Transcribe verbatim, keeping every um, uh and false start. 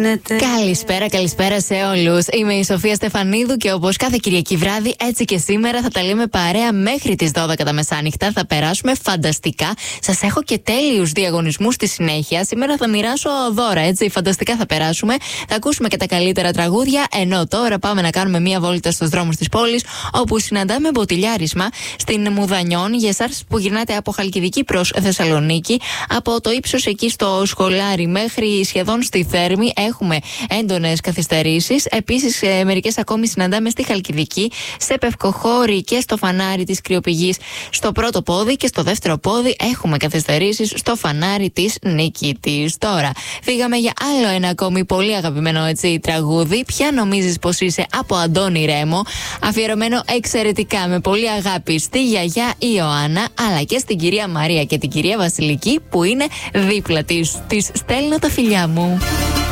γίνεται? Καλησπέρα, καλησπέρα σε όλους. Είμαι η Σοφία Στεφανίδου και όπως κάθε Κυριακή βράδυ, έτσι και σήμερα θα τα λέμε παρέα μέχρι τις δώδεκα τα μεσάνυχτα. Θα περάσουμε φανταστικά. Σας έχω και τέλειους διαγωνισμούς στη συνέχεια. Σήμερα θα μοιράσω δώρα, έτσι. Φανταστικά θα περάσουμε. Θα ακούσουμε και τα καλύτερα τραγούδια. Ενώ τώρα πάμε να κάνουμε μία βόλτα στους δρόμους της πόλης, όπου συναντάμε μποτιλιάρισμα στην Μουδανιών για εσάς που γυρνάτε από Χαλκιδική προς Θεσσαλονίκη. Από το ύψος εκεί στο Σχολάρι μέχρι σχεδόν στη Θέρμη έχουμε έντονες καθυστερήσεις. Επίσης, ε, μερικές ακόμη συναντάμε στη Χαλκιδική, σε Πευκοχώρη και στο φανάρι της Κρυοπηγής στο πρώτο πόδι, και στο δεύτερο πόδι έχουμε καθυστερήσεις στο φανάρι της Νικήτης. Τώρα, φύγαμε για άλλο ένα ακόμη πολύ αγαπημένο, έτσι, τραγούδι. Ποια νομίζεις πως είσαι, από Αντώνη Ρέμο, αφιερωμένο εξαιρετικά με πολύ αγάπη στη γιαγιά Ιωάννα, αλλά και στην κυρία Μαρία και την κυρία Βασιλική που είναι δίπλα της. Της στέλνω τα φιλιά μου.